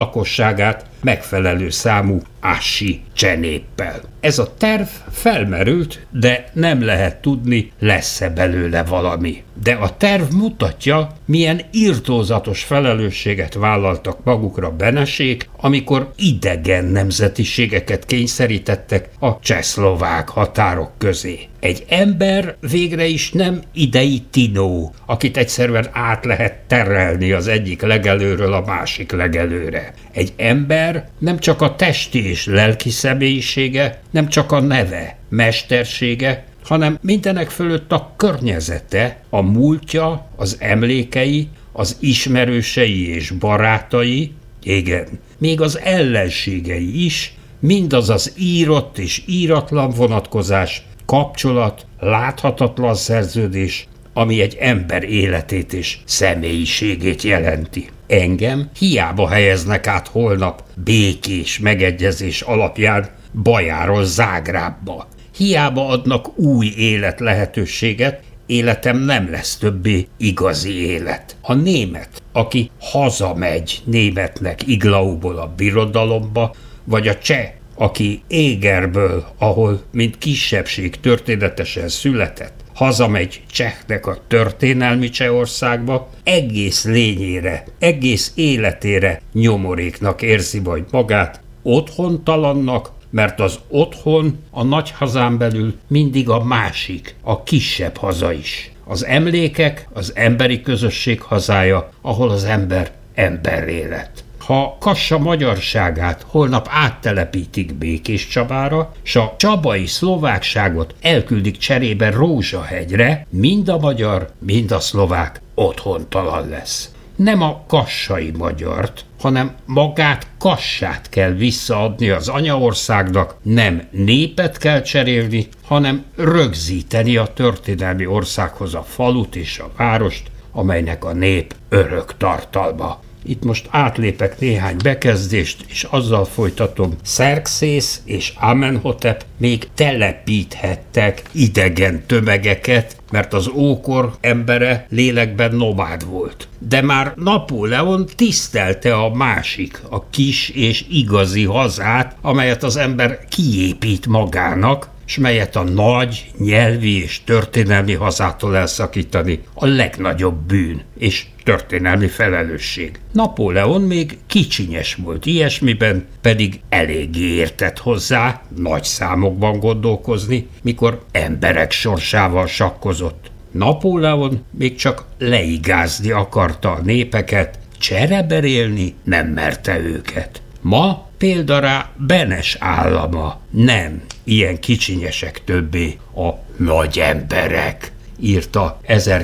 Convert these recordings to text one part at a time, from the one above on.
lakosságát megfelelő számú ássi csenéppel. Ez a terv felmerült, de nem lehet tudni, lesz-e belőle valami. De a terv mutatja, milyen irtózatos felelősséget vállaltak magukra Benesék, amikor idegen nemzetiségeket kényszerítettek a csehszlovák határok közé. Egy ember végre is nem idei Tinó, akit egyszerűen át lehet terelni az egyik legelőről a másik legelőre. Egy ember nem csak a testi és lelki személyisége, nem csak a neve, mestersége, hanem mindenek fölött a környezete, a múltja, az emlékei, az ismerősei és barátai, igen, még az ellenségei is, mindaz az írott és íratlan vonatkozás, kapcsolat, láthatatlan szerződés, ami egy ember életét és személyiségét jelenti. Engem hiába helyeznek át holnap békés megegyezés alapján Bajáról Zágrábba. Hiába adnak új élet lehetőséget, életem nem lesz többé igazi élet. A német, aki hazamegy németnek Iglauból a birodalomba, vagy a cseh, aki Égerből, ahol mint kisebbség történetesen született, hazamegy Csehnek a történelmi Csehországba, egész lényére, egész életére nyomoréknak érzi majd magát, otthontalannak, mert az otthon a nagy hazán belül mindig a másik, a kisebb haza is. Az emlékek az emberi közösség hazája, ahol az ember emberré lett. Ha Kassa magyarságát holnap áttelepítik Békéscsabára, s a csabai szlovákságot elküldik cserébe Rózsahegyre, mind a magyar, mind a szlovák otthontalan lesz. Nem a kassai magyart, hanem magát Kassát kell visszaadni az anyaországnak, nem népet kell cserélni, hanem rögzíteni a történelmi országhoz a falut és a várost, amelynek a nép örök tartalma. Itt most átlépek néhány bekezdést, és azzal folytatom, Xerxész és Amenhotep még telepíthettek idegen tömegeket, mert az ókor embere lélekben nomád volt. De már Napóleon tisztelte a másik, a kis és igazi hazát, amelyet az ember kiépít magának, s melyet a nagy nyelvi és történelmi hazától elszakítani a legnagyobb bűn és történelmi felelősség. Napóleon még kicsinyes volt ilyesmiben, pedig eléggé értett hozzá nagy számokban gondolkozni, mikor emberek sorsával sakkozott. Napóleon még csak leigázni akarta a népeket, csereberélni nem merte őket. Ma példa rá Benes állama. Nem ilyen kicsinyesek többé a nagy emberek, írta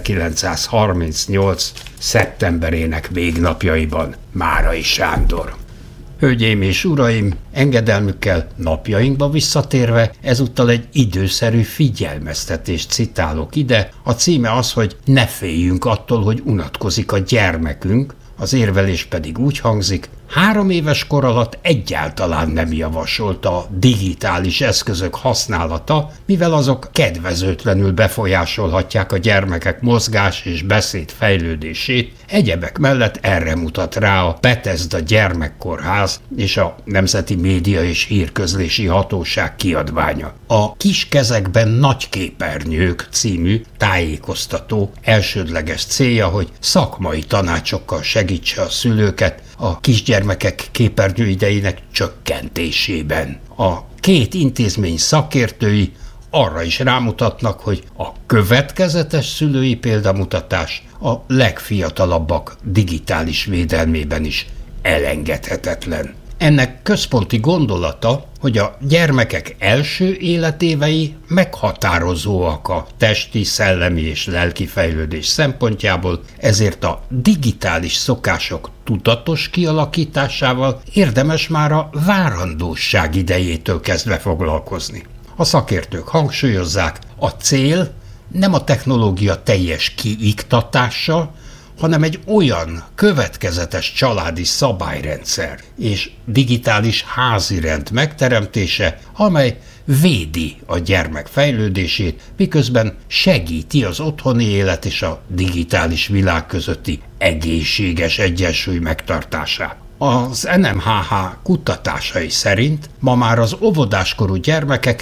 1938. szeptemberének végnapjaiban Márai Sándor. Hölgyeim és uraim, engedelmükkel napjainkba visszatérve, ezúttal egy időszerű figyelmeztetést citálok ide. A címe az, hogy ne féljünk attól, hogy unatkozik a gyermekünk, az érvelés pedig úgy hangzik, 3 éves kor alatt egyáltalán nem javasolt a digitális eszközök használata, mivel azok kedvezőtlenül befolyásolhatják a gyermekek mozgás és beszéd fejlődését, egyebek mellett erre mutat rá a Bethesda Gyermekkórház és a Nemzeti Média és Hírközlési Hatóság kiadványa. A Kis kezekben nagy képernyők című tájékoztató elsődleges célja, hogy szakmai tanácsokkal segítse a szülőket a kisgyermekek képernyőidejének csökkentésében. A 2 intézmény szakértői arra is rámutatnak, hogy a következetes szülői példamutatás a legfiatalabbak digitális védelmében is elengedhetetlen. Ennek központi gondolata, hogy a gyermekek első életévei meghatározóak a testi, szellemi és lelki fejlődés szempontjából, ezért a digitális szokások tudatos kialakításával érdemes már a várandóság idejétől kezdve foglalkozni. A szakértők hangsúlyozzák, a cél nem a technológia teljes kiiktatása, hanem egy olyan következetes családi szabályrendszer és digitális házirend megteremtése, amely védi a gyermek fejlődését, miközben segíti az otthoni élet és a digitális világ közötti egészséges egyensúly megtartását. Az NMHH kutatásai szerint ma már az óvodáskorú gyermekek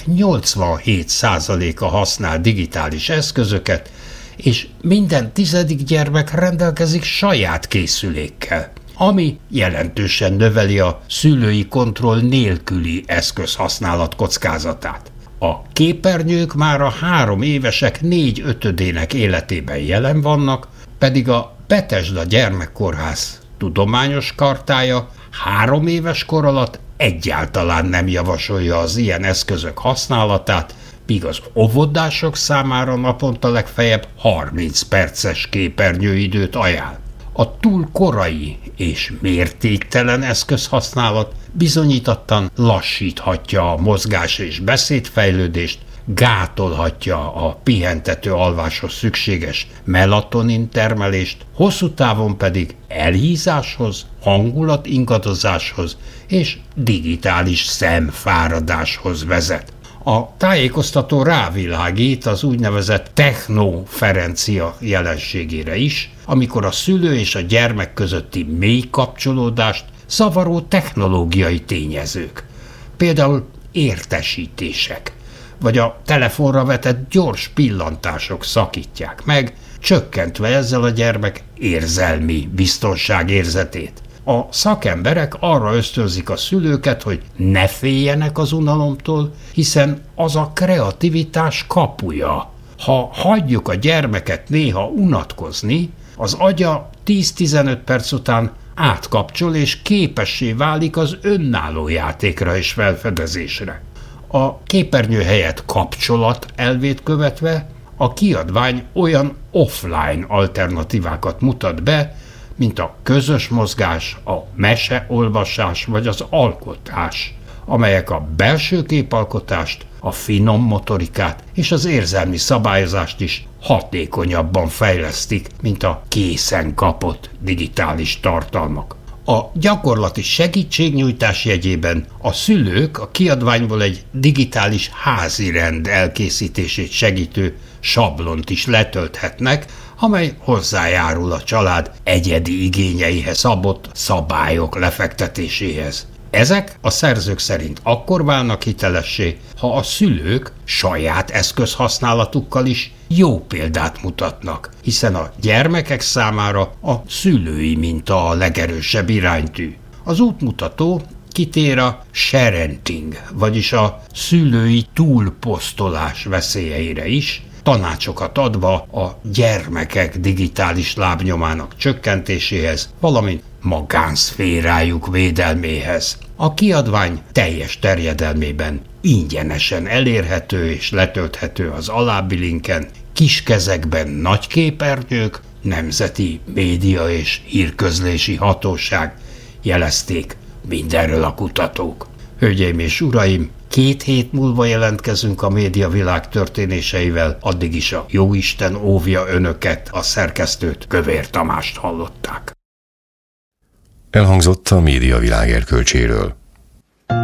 87%-a használ digitális eszközöket, és minden 10. gyermek rendelkezik saját készülékkel, ami jelentősen növeli a szülői kontroll nélküli eszközhasználat kockázatát. A képernyők már a 3 évesek 4/5-ének életében jelen vannak, pedig a Bethesda Gyermekkórház tudományos kartája 3 éves kor alatt egyáltalán nem javasolja az ilyen eszközök használatát, míg az óvodások számára naponta legfeljebb 30 perces képernyőidőt ajánl. A túl korai és mértéktelen eszközhasználat bizonyítottan lassíthatja a mozgás- és beszédfejlődést, gátolhatja a pihentető alváshoz szükséges melatonin termelést, hosszú távon pedig elhízáshoz, hangulatingadozáshoz és digitális szemfáradáshoz vezet. A tájékoztató rávilágít az úgynevezett technoferencia jelenségére is, amikor a szülő és a gyermek közötti mély kapcsolódást zavaró technológiai tényezők, például értesítések, vagy a telefonra vetett gyors pillantások szakítják meg, csökkentve ezzel a gyermek érzelmi biztonságérzetét. A szakemberek arra ösztönzik a szülőket, hogy ne féljenek az unalomtól, hiszen az a kreativitás kapuja. Ha hagyjuk a gyermeket néha unatkozni, az agya 10-15 perc után átkapcsol és képessé válik az önálló játékra és felfedezésre. A képernyő helyett kapcsolat elvét követve a kiadvány olyan offline alternatívákat mutat be, mint a közös mozgás, a meseolvasás vagy az alkotás, amelyek a belső képalkotást, a finom motorikát és az érzelmi szabályozást is hatékonyabban fejlesztik, mint a készen kapott digitális tartalmak. A gyakorlati segítségnyújtás jegyében a szülők a kiadványból egy digitális házirend elkészítését segítő sablont is letölthetnek, amely hozzájárul a család egyedi igényeihez szabott szabályok lefektetéséhez. Ezek a szerzők szerint akkor válnak hitelessé, ha a szülők saját eszközhasználatukkal is jó példát mutatnak, hiszen a gyermekek számára a szülői minta a legerősebb iránytű. Az útmutató kitér a sharenting, vagyis a szülői túlposztolás veszélyeire is, tanácsokat adva a gyermekek digitális lábnyomának csökkentéséhez, valamint magánszférájuk védelméhez. A kiadvány teljes terjedelmében ingyenesen elérhető és letölthető az alábbi linken, kiskezekben nagy képernyők, Nemzeti Média és Hírközlési Hatóság, jelezték mindenről a kutatók. Hölgyeim és uraim, 2 hét múlva jelentkezünk a médiavilág történéseivel, addig is a jóisten óvja önöket, a szerkesztőt, Kövér Tamást hallották. Elhangzott a médiavilág erkölcséről.